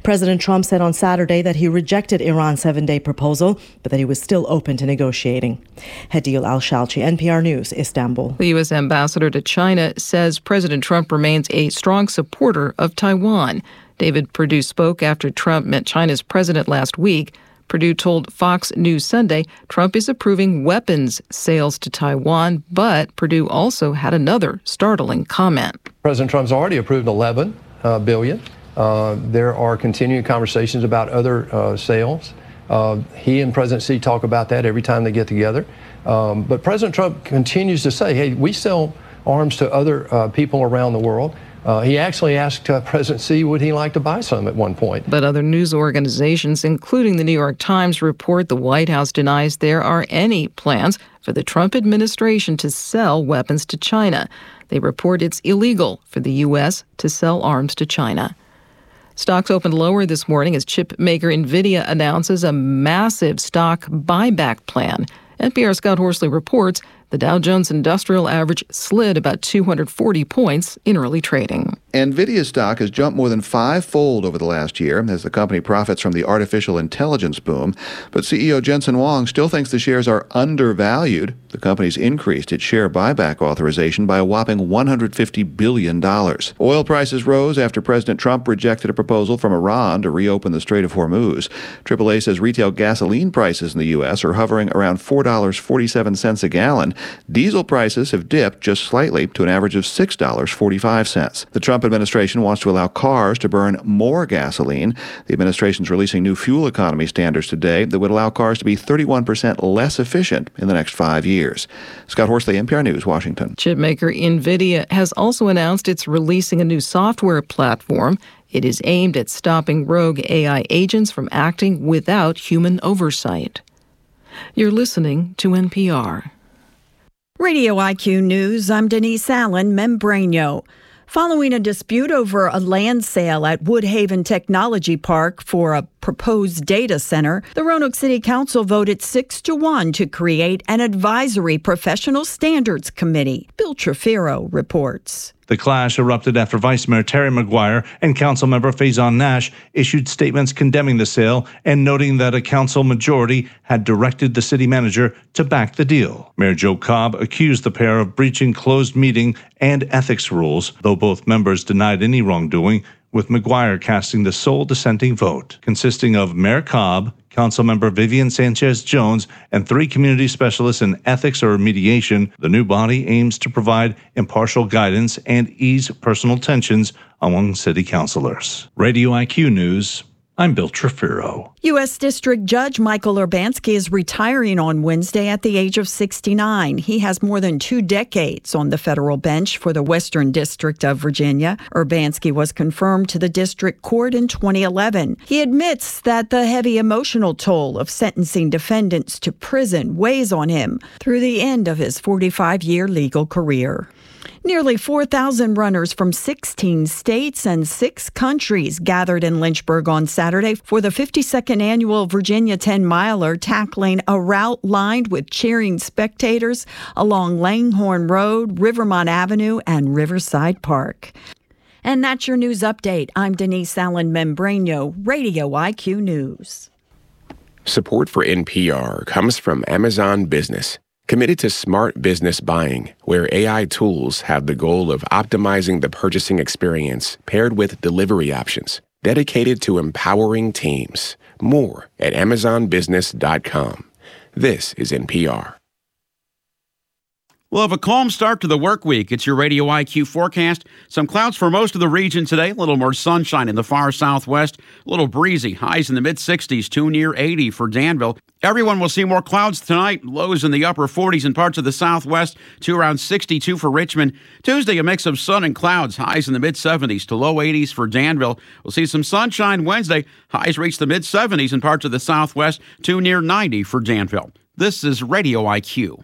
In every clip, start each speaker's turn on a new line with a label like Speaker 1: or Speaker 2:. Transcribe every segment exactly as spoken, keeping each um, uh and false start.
Speaker 1: President Trump said on Saturday that he rejected Iran's seven-day proposal, but that he was still open to negotiating. Hadil Al-Shalchi, N P R News, Istanbul.
Speaker 2: The U S ambassador to China says President Trump remains a strong supporter of Taiwan. David Perdue spoke after Trump met China's president last week. Perdue told Fox News Sunday Trump is approving weapons sales to Taiwan, but Perdue also had another startling comment.
Speaker 3: President Trump's already approved eleven uh, billion. Uh, there are continuing conversations about other uh, sales. Uh, he and President Xi talk about that every time they get together. Um, but President Trump continues to say, hey, we sell arms to other uh, people around the world. Uh, he actually asked uh, President Xi would he like to buy some at one point.
Speaker 2: But other news organizations, including the New York Times, report the White House denies there are any plans for the Trump administration to sell weapons to China. They report it's illegal for the U S to sell arms to China. Stocks opened lower this morning as chip maker NVIDIA announces a massive stock buyback plan. N P R's Scott Horsley reports the Dow Jones Industrial Average slid about two hundred forty points in early trading.
Speaker 4: NVIDIA stock has jumped more than five-fold over the last year as the company profits from the artificial intelligence boom. But C E O Jensen Huang still thinks the shares are undervalued. The company's increased its share buyback authorization by a whopping one hundred fifty billion dollars. Oil prices rose after President Trump rejected a proposal from Iran to reopen the Strait of Hormuz. triple A says retail gasoline prices in the U S are hovering around four dollars and forty-seven cents a gallon. Diesel prices have dipped just slightly to an average of six dollars and forty-five cents. The Trump administration wants to allow cars to burn more gasoline. The administration's releasing new fuel economy standards today that would allow cars to be thirty-one percent less efficient in the next five years. Scott Horsley, N P R News, Washington.
Speaker 2: Chipmaker NVIDIA has also announced it's releasing a new software platform. It is aimed at stopping rogue A I agents from acting without human oversight. You're listening to N P R.
Speaker 5: Radio I Q News, I'm Denise Allen, Membranio. Following a dispute over a land sale at Woodhaven Technology Park for a proposed data center, the Roanoke City Council voted six to one to create an advisory professional standards committee. Bill Trefiro reports.
Speaker 6: The clash erupted after Vice Mayor Terry McGuire and Councilmember Faison Nash issued statements condemning the sale and noting that a council majority had directed the city manager to back the deal. Mayor Joe Cobb accused the pair of breaching closed meeting and ethics rules, though both members denied any wrongdoing, with McGuire casting the sole dissenting vote, consisting of Mayor Cobb, Councilmember Vivian Sanchez-Jones, and three community specialists in ethics or mediation. The new body aims to provide impartial guidance and ease personal tensions among city councilors. Radio I Q News, I'm Bill Trefiro.
Speaker 5: U S District Judge Michael Urbanski is retiring on Wednesday at the age of sixty-nine. He has more than two decades on the federal bench for the Western District of Virginia. Urbanski was confirmed to the district court in twenty eleven. He admits that the heavy emotional toll of sentencing defendants to prison weighs on him through the end of his forty-five-year legal career. Nearly four thousand runners from sixteen states and six countries gathered in Lynchburg on Saturday for the fifty-second annual Virginia ten-miler, tackling a route lined with cheering spectators along Langhorne Road, Rivermont Avenue, and Riverside Park. And that's your news update. I'm Denise Allen Membranio, Radio I Q News.
Speaker 7: Support for N P R comes from Amazon Business, committed to smart business buying, where A I tools have the goal of optimizing the purchasing experience paired with delivery options, dedicated to empowering teams. More at amazon business dot com. This is N P R.
Speaker 8: We'll have a calm start to the work week. It's your Radio I Q forecast. Some clouds for most of the region today. A little more sunshine in the far southwest. A little breezy. Highs in the mid-sixties, too near eighty for Danville. Everyone will see more clouds tonight. Lows in the upper forties in parts of the southwest to around sixty-two for Richmond. Tuesday, a mix of sun and clouds. Highs in the mid-seventies to low eighties for Danville. We'll see some sunshine Wednesday. Highs reach the mid-seventies in parts of the southwest to near ninety for Danville. This is Radio I Q.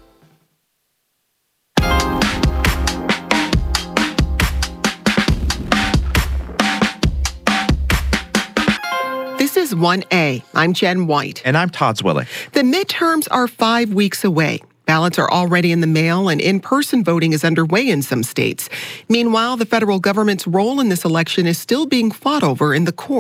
Speaker 9: This is one A. I'm Jen White.
Speaker 10: And I'm Todd Zwillig.
Speaker 9: The midterms are five weeks away. Ballots are already in the mail, and in-person voting is underway in some states. Meanwhile, the federal government's role in this election is still being fought over in the courts.